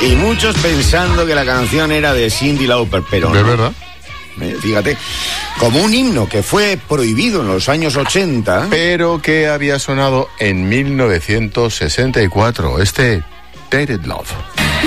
Y muchos pensando que la canción era de Cyndi Lauper, pero ¿De no. verdad? Fíjate, como un himno que fue prohibido en los años 80. Pero que había sonado en 1964, Tainted Love.